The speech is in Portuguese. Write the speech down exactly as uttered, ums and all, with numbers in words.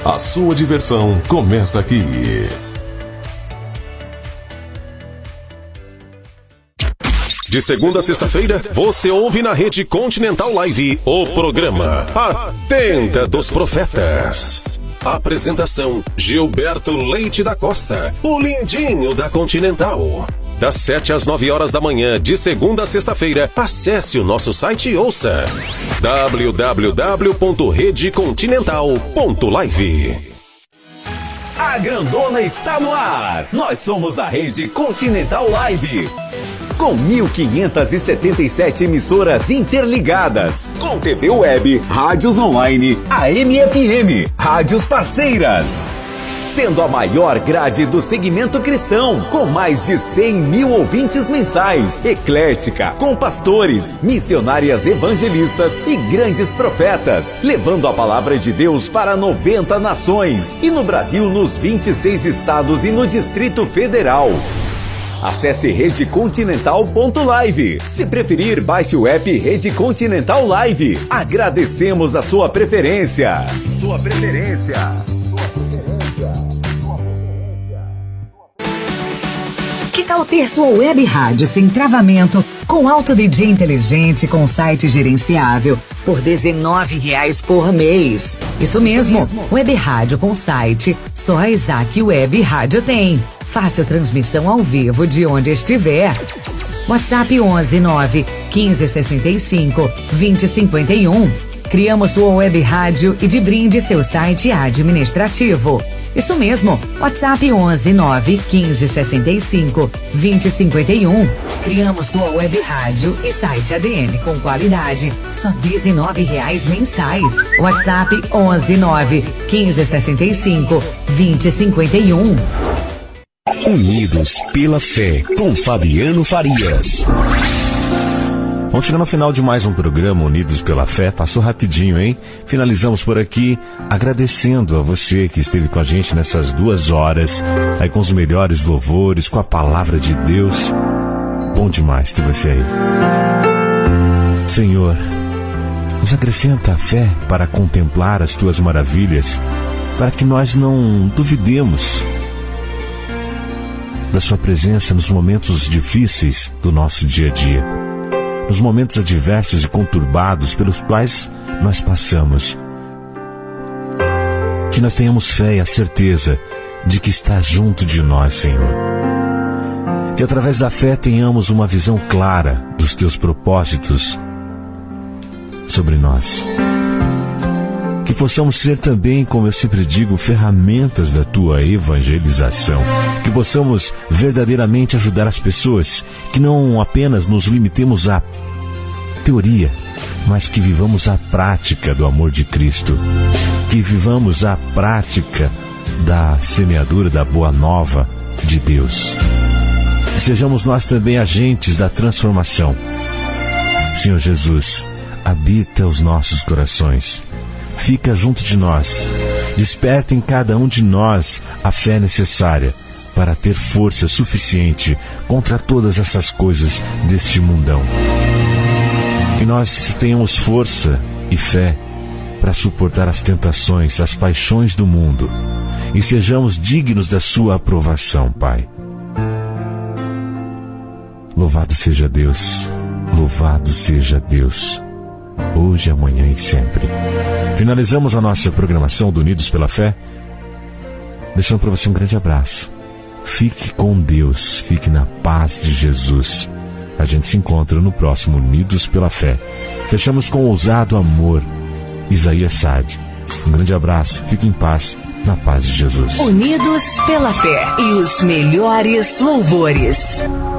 A sua diversão começa aqui. De segunda a sexta-feira, você ouve na Rede Continental Live o programa A Tenda dos Profetas. Apresentação: Gilberto Leite da Costa, o lindinho da Continental. Das sete às nove horas da manhã, de segunda a sexta-feira, acesse o nosso site e ouça w w w ponto rede continental ponto live. A grandona está no ar! Nós somos a Rede Continental Live. Com mil quinhentas e setenta e sete emissoras interligadas, com T V web, rádios online, A M F M, rádios parceiras. Sendo a maior grade do segmento cristão, com mais de cem mil ouvintes mensais, eclética, com pastores, missionárias evangelistas e grandes profetas, levando a palavra de Deus para noventa nações, e no Brasil nos vinte e seis estados e no Distrito Federal. Acesse rede continental ponto live. Se preferir, baixe o app Rede Continental Live. Agradecemos a sua preferência. Sua preferência. Que tal ter sua web rádio sem travamento, com Auto D J inteligente, com site gerenciável, por dezenove reais por mês? Isso mesmo, web rádio com site, só a Isaac Web Rádio tem. Fácil transmissão ao vivo de onde estiver. WhatsApp onze nove quinze sessenta e cinco vinte cinquenta e um. Criamos sua web rádio e de brinde seu site administrativo. Isso mesmo, WhatsApp onze nove quinze sessenta e cinco vinte cinquenta e um. Criamos sua web rádio e site A D M com qualidade, só dezenove reais mensais. WhatsApp onze nove quinze sessenta e cinco vinte cinquenta e um. Unidos pela Fé, com Fabiano Farias. Vamos chegando ao final de mais um programa Unidos pela Fé. Passou rapidinho, hein? Finalizamos por aqui agradecendo a você que esteve com a gente nessas duas horas, aí com os melhores louvores, com a palavra de Deus. Bom demais ter você aí. Senhor, nos acrescenta a fé para contemplar as tuas maravilhas, para que nós não duvidemos da sua presença nos momentos difíceis do nosso dia a dia, nos momentos adversos e conturbados pelos quais nós passamos. Que nós tenhamos fé e a certeza de que estás junto de nós, Senhor. Que através da fé tenhamos uma visão clara dos teus propósitos sobre nós. Que possamos ser também, como eu sempre digo, ferramentas da tua evangelização. Que possamos verdadeiramente ajudar as pessoas. Que não apenas nos limitemos à teoria, mas que vivamos a prática do amor de Cristo. Que vivamos a prática da semeadura da boa nova de Deus. Que sejamos nós também agentes da transformação. Senhor Jesus, habita os nossos corações. Fica junto de nós. Desperta em cada um de nós a fé necessária para ter força suficiente contra todas essas coisas deste mundão. Que nós tenhamos força e fé para suportar as tentações, as paixões do mundo e sejamos dignos da sua aprovação, Pai. Louvado seja Deus, louvado seja Deus, hoje, amanhã e sempre. Finalizamos a nossa programação do Unidos pela Fé, deixando para você um grande abraço. Fique com Deus, fique na paz de Jesus. A gente se encontra no próximo Unidos pela Fé. Fechamos com ousado amor, Isaías Sade. Um grande abraço, fique em paz, na paz de Jesus. Unidos pela Fé e os melhores louvores.